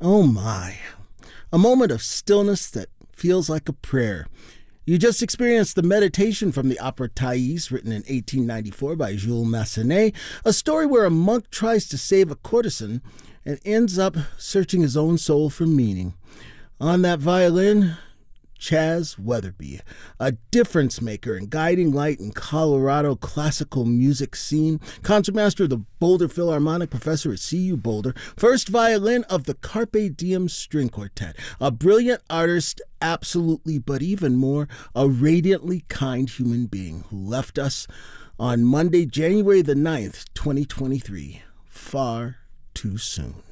Oh my. A moment of stillness that feels like a prayer. You just experienced the meditation from the opera Thais, written in 1894 by Jules Massenet, a story where a monk tries to save a courtesan and ends up searching his own soul for meaning. On that violin, Chas Weatherby, a difference maker and guiding light in Colorado classical music scene, concertmaster of the Boulder Philharmonic, professor at CU Boulder, first violin of the Carpe Diem String Quartet, a brilliant artist, absolutely, but even more, a radiantly kind human being who left us on Monday, January the 9th, 2023, far too soon.